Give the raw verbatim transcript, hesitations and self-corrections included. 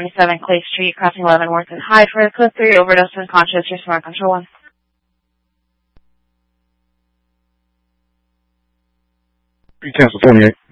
seventy-seven Clay Street, crossing Leavenworth and Hyde for a code three overdose unconscious. Your smart control one. Three cancel twenty-eight.